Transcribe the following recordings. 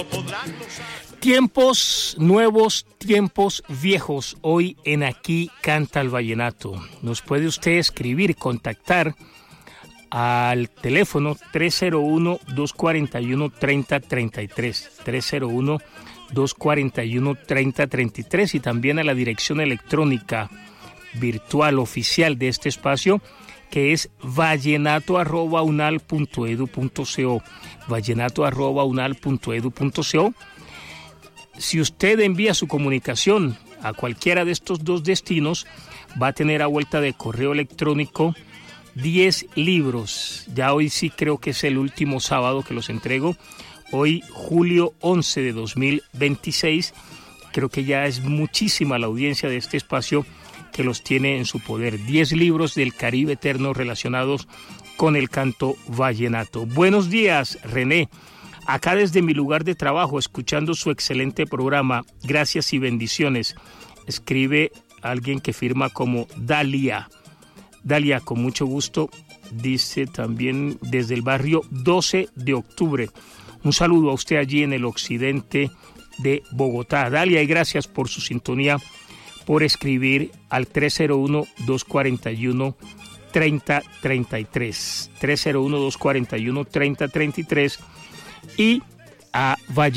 Tiempos nuevos, tiempos viejos, hoy en Aquí Canta el Vallenato. Nos puede usted escribir, contactar al teléfono 301-241-3033, 301-241-3033 y también a la dirección electrónica virtual oficial de este espacio, que es vallenato@unal.edu.co, vallenato@unal.edu.co. Si usted envía su comunicación a cualquiera de estos dos destinos, va a tener a vuelta de correo electrónico 10 libros. Ya hoy sí creo que es el último sábado que los entrego. Hoy, julio 11 de 2026. Creo que ya es muchísima la audiencia de este espacio que los tiene en su poder. 10 libros del Caribe eterno relacionados con el canto vallenato. Buenos días, René. Acá desde mi lugar de trabajo, escuchando su excelente programa. Gracias y bendiciones. Escribe alguien que firma como Dalia. Dalia, con mucho gusto, dice también desde el barrio 12 de octubre. Un saludo a usted allí en el occidente de Bogotá. Dalia, y gracias por su sintonía, por escribir al 301-241-3033. 301-241-3033 y a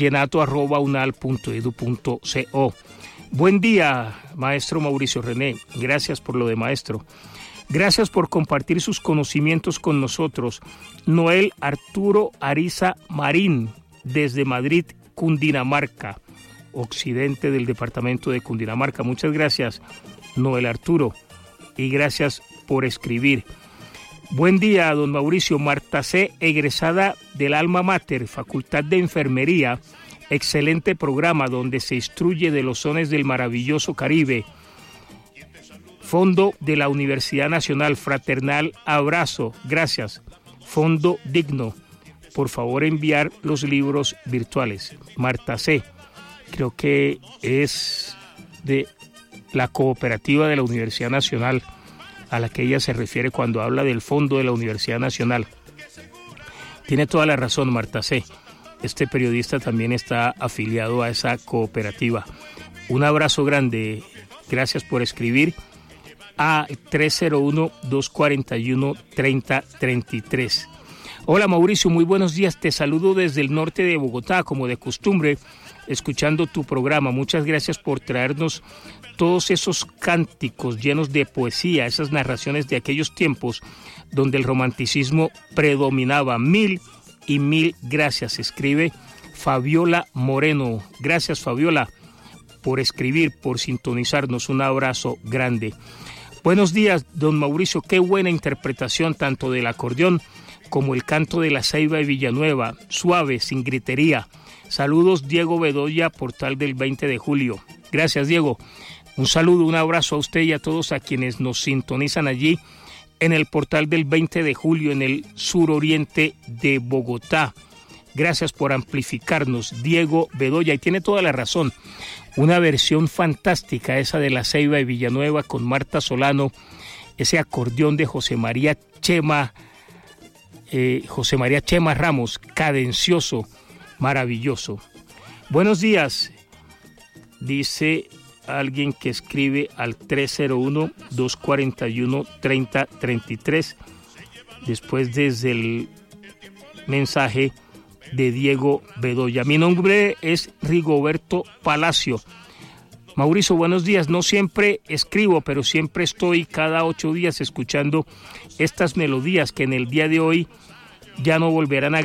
vallenato@unal.edu.co. Buen día, maestro Mauricio René. Gracias por lo de maestro. Gracias por compartir sus conocimientos con nosotros. Noel Arturo Ariza Marín, desde Madrid, Cundinamarca, occidente del departamento de Cundinamarca. Muchas gracias, Noel Arturo, y gracias por escribir. Buen día, don Mauricio. Marta C., egresada del Alma Mater, Facultad de Enfermería. Excelente programa donde se instruye de los sones del maravilloso Caribe. Fondo de la Universidad Nacional, fraternal abrazo. Gracias. Fondo digno. Por favor, enviar los libros virtuales. Marta C., creo que es de la cooperativa de la Universidad Nacional a la que ella se refiere cuando habla del Fondo de la Universidad Nacional. Tiene toda la razón, Marta C. Este periodista también está afiliado a esa cooperativa. Un abrazo grande. Gracias por escribir a 301-241-3033. Hola, Mauricio, muy buenos días. Te saludo desde el norte de Bogotá, como de costumbre, escuchando tu programa. Muchas gracias por traernos todos esos cánticos llenos de poesía, esas narraciones de aquellos tiempos donde el romanticismo predominaba. Mil y mil gracias, escribe Fabiola Moreno. Gracias, Fabiola, por escribir, por sintonizarnos. Un abrazo grande. Buenos días, don Mauricio. Qué buena interpretación tanto del acordeón como el canto de la Ceiba y Villanueva. Suave, sin gritería. Saludos, Diego Bedoya, portal del 20 de julio. Gracias, Diego. Un saludo, un abrazo a usted y a todos a quienes nos sintonizan allí en el portal del 20 de julio en el suroriente de Bogotá. Gracias por amplificarnos, Diego Bedoya, y tiene toda la razón. Una versión fantástica esa de la Ceiba y Villanueva con Marta Solano, ese acordeón de José María Chema Ramos, cadencioso, maravilloso. Buenos días, dice alguien que escribe al 301-241-3033, después desde el mensaje de Diego Bedoya. Mi nombre es Rigoberto Palacio. Mauricio, buenos días. No siempre escribo, pero siempre estoy cada 8 días escuchando estas melodías que en el día de hoy ya no volverán a